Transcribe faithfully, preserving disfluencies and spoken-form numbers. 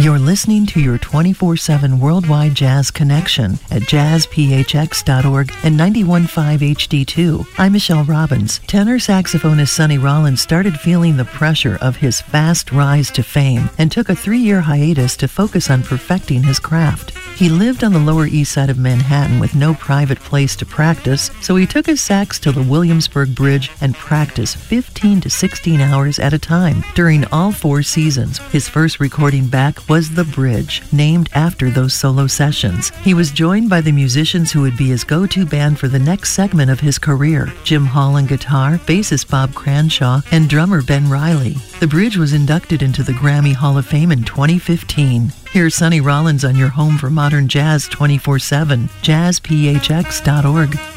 You're listening to your twenty-four seven worldwide jazz connection at jazz p h x dot org and ninety-one point five H D two. I'm Michelle Robbins. Tenor saxophonist Sonny Rollins started feeling the pressure of his fast rise to fame and took a three-year hiatus to focus on perfecting his craft. He lived on the Lower East Side of Manhattan with no private place to practice, so he took his sax to the Williamsburg Bridge and practiced fifteen to sixteen hours at a time during all four seasons. His first recording back was The Bridge, named after those solo sessions. He was joined by the musicians who would be his go-to band for the next segment of his career: Jim Hall on guitar, bassist Bob Cranshaw, and drummer Ben Riley. The Bridge was inducted into the Grammy Hall of Fame in twenty fifteen. Here's Sonny Rollins on your home for modern jazz twenty-four seven, jazz p h x dot org.